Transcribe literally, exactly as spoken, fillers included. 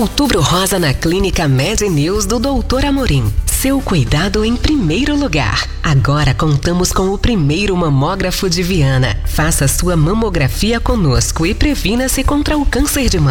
Outubro Rosa na Clínica Med News do doutor Amorim. Seu cuidado em primeiro lugar. Agora contamos com o primeiro mamógrafo de Viana. Faça sua mamografia conosco e previna-se contra o câncer de mama.